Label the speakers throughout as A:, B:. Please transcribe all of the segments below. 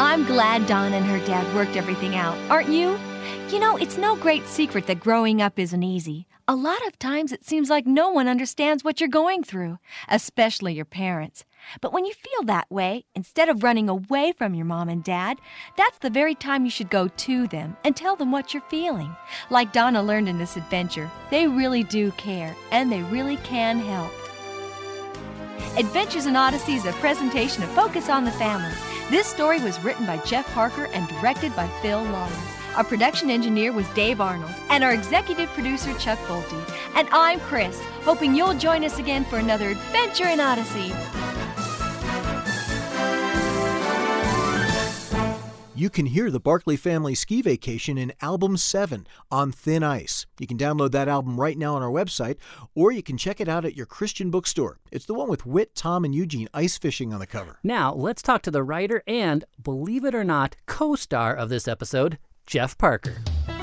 A: I'm glad Donna and her dad worked everything out, aren't you? You know, it's no great secret that growing up isn't easy. A lot of times it seems like no one understands what you're going through, especially your parents. But when you feel that way, instead of running away from your mom and dad, that's the very time you should go to them and tell them what you're feeling. Like Donna learned in this adventure, they really do care, and they really can help. Adventures in Odyssey is a presentation of Focus on the Family. This story was written by Jeff Parker and directed by Phil Lawler. Our production engineer was Dave Arnold, and our executive producer, Chuck Bolte. And I'm Chris, hoping you'll join us again for another Adventure in Odyssey.
B: You can hear the Barkley Family Ski Vacation in Album 7, On Thin Ice. You can download that album right now on our website, or you can check it out at your Christian bookstore. It's the one with Whit, Tom, and Eugene ice fishing on the cover.
C: Now, let's talk to the writer and, believe it or not, co-star of this episode, Jeff Parker.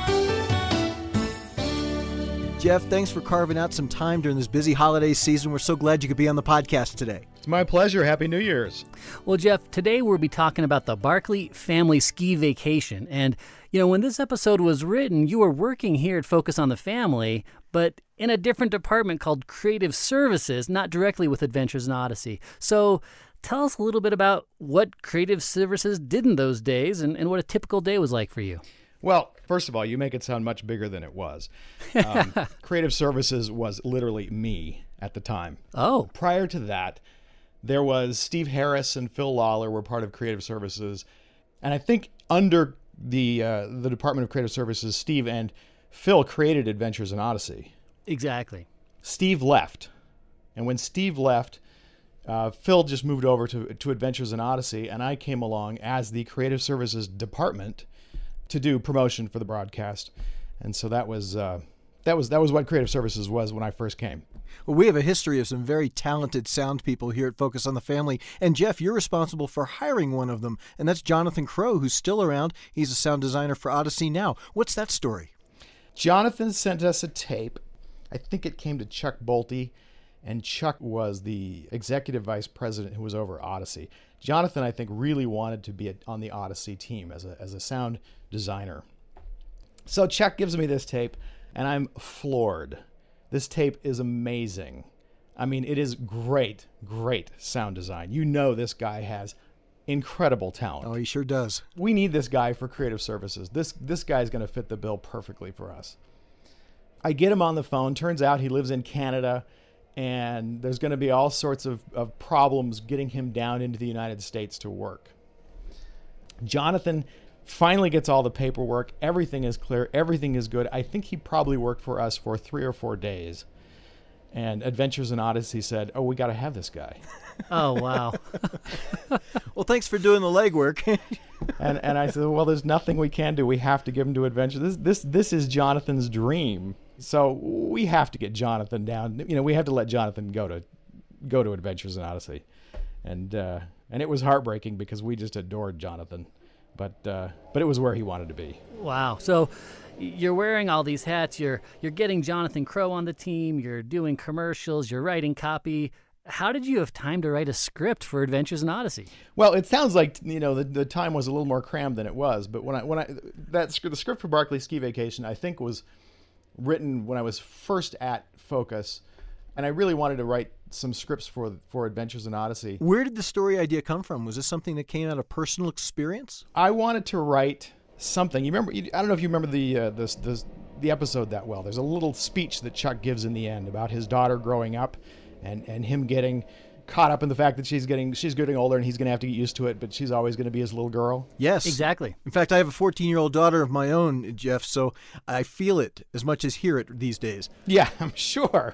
B: Jeff, thanks for carving out some time during this busy holiday season. We're so glad you could be on the podcast today.
D: It's my pleasure. Happy New Year's.
C: Well, Jeff, today we'll be talking about the Barkley Family Ski Vacation. And, when this episode was written, you were working here at Focus on the Family, but in a different department called Creative Services, not directly with Adventures in Odyssey. So tell us a little bit about what Creative Services did in those days and what a typical day was like for you.
D: Well, first of all, you make it sound much bigger than it was. Creative Services was literally me at the time.
C: Oh.
D: Prior to that, there was Steve Harris and Phil Lawler were part of Creative Services. And I think under the Department of Creative Services, Steve and Phil created Adventures in Odyssey.
C: Exactly.
D: Steve left. And when Steve left, Phil just moved over to Adventures in Odyssey, and I came along as the Creative Services Department to do promotion for the broadcast. And so that was what Creative Services was when I first came.
B: Well, we have a history of some very talented sound people here at Focus on the Family. And Jeff, you're responsible for hiring one of them, and that's Jonathan Crow, who's still around. He's a sound designer for Odyssey now. What's that story?
D: Jonathan sent us a tape. I think it came to Chuck Bolte, and Chuck was the executive vice president who was over Odyssey. Jonathan, I think, really wanted to be on the Odyssey team as a sound designer. So Chuck gives me this tape, and I'm floored. This tape is amazing. I mean, it is great sound design. This guy has incredible talent.
B: Oh, he sure does.
D: We need this guy for Creative Services. This guy's going to fit the bill perfectly for us. I get him on the phone. Turns out he lives in Canada, and there's going to be all sorts of problems getting him down into the United States to work. Jonathan finally gets all the paperwork. Everything is clear. Everything is good. I think he probably worked for us for 3 or 4 days. And Adventures in Odyssey said, we got to have this guy.
C: Oh, wow.
B: Well, thanks for doing the legwork.
D: and I said, well, there's nothing we can do. We have to give him to Adventure. This is Jonathan's dream. So we have to get Jonathan down. We have to let Jonathan go to Adventures in Odyssey. And it was heartbreaking because we just adored Jonathan. But it was where he wanted to be.
C: Wow. So you're wearing all these hats. You're getting Jonathan Crow on the team. You're doing commercials. You're writing copy. How did you have time to write a script for Adventures in Odyssey?
D: Well, it sounds like the time was a little more crammed than it was. But the script for Barkley Ski Vacation, I think, was written when I was first at Focus, and I really wanted to write some scripts for Adventures in Odyssey.
B: Where did the story idea come from? Was this something that came out of personal experience?
D: I wanted to write something. I don't know if you remember the episode that well. There's a little speech that Chuck gives in the end about his daughter growing up, and him getting caught up in the fact that she's getting older and he's going to have to get used to it, but she's always going to be his little girl.
B: Yes.
C: Exactly.
B: In fact, I have a 14-year-old daughter of my own, Jeff, so I feel it as much as hear it these days.
D: Yeah, I'm sure.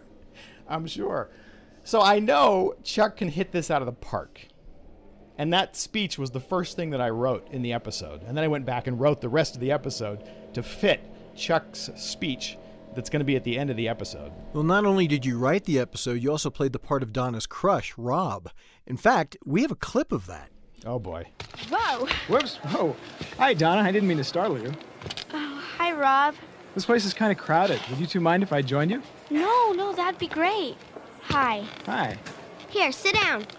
D: So I know Chuck can hit this out of the park. And that speech was the first thing that I wrote in the episode. And then I went back and wrote the rest of the episode to fit Chuck's speech that's going to be at the end of the episode.
B: Well, not only did you write the episode, you also played the part of Donna's crush, Rob. In fact, we have a clip of that.
D: Oh, boy.
E: Whoa.
F: Whoops. Oh. Hi, Donna. I didn't mean to startle you.
E: Oh, hi, Rob.
F: This place is kind of crowded. Would you two mind if I joined you?
E: No, that'd be great. Hi.
F: Hi.
E: Here, sit down.